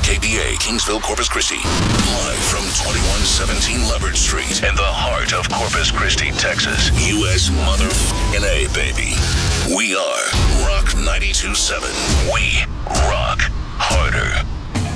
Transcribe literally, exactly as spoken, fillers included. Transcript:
K B A, Kingsville, Corpus Christi. Live from twenty-one seventeen Leopard Street in the heart of Corpus Christi, Texas. U S motherfucking A, baby. We are Rock ninety-two point seven. We rock harder.